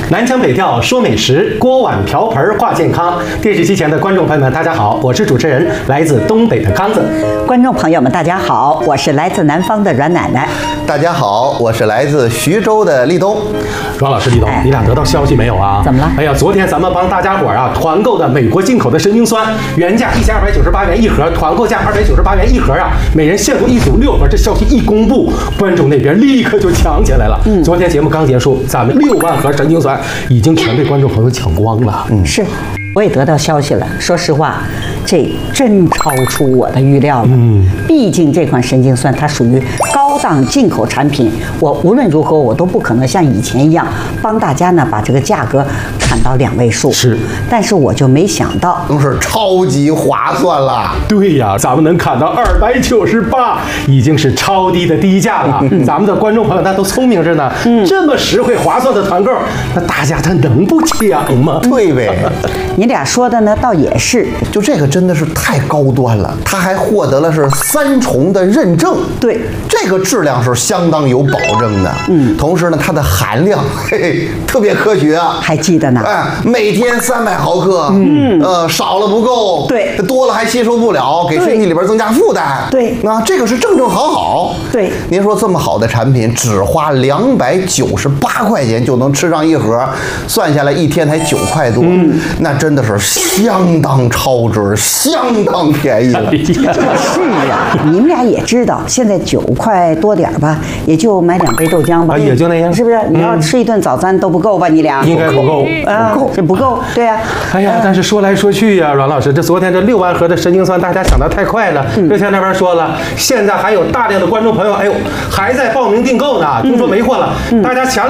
南腔北调说美食，锅碗瓢盆话健康。电视机前的观众朋友们，大家好，我是主持人，来自东北的康子。 观众朋友们，大家好，我是来自南方的阮奶奶。 大家好，我是来自徐州的立冬。 阮老师、立冬，你俩得到消息没有啊？ 怎么了？ 哎呀，昨天咱们帮大家伙团购的美国进口的神经酸，原价1298元一盒，团购价298元一盒啊，每人限购一组6盒。这消息一公布，观众那边立刻就抢起来了。昨天节目刚结束，咱们6万盒神经酸已经全被观众朋友抢光了。 是。我也得到消息了，说实话，这真超出我的预料了。毕竟这款神经酸它属于高档进口产品，我无论如何我都不可能像以前一样帮大家呢把这个价格砍到2位数。 是， 但是我就没想到， 都是超级划算了。 对呀，咱们能砍到298，已经是超低的低价了。咱们的观众朋友那都聪明着呢，这么实惠划算的团购，那大家他能不抢吗？ 对呗。 你俩说的呢，倒也是。 就这个真的是太高端了，它还获得了是3重的认证。 对，这个质量是相当有保证的。同时呢，它的含量特别科学啊。 还记得呢？ 每天300毫克。少了不够。对，多了还吸收不了，给身体里边增加负担。 对， 那这个是正正好好。 对， 您说这么好的产品，只花298块钱就能吃上一盒，算下来1天才9块多。那真的是相当超值，相当便宜了。 是啊，你们俩也知道，现在9块多点吧，也就买2杯豆浆吧， 也就那样， 是不是？你要吃一顿早餐都不够吧？你俩应该不够啊，这不够，对呀。 哎呀，但是说来说去呀，阮老师，这昨天这6万盒的神经酸，大家抢得太快了。热线那边说了，现在还有大量的观众朋友，哎呦，还在报名订购呢，听说没货了，大家强烈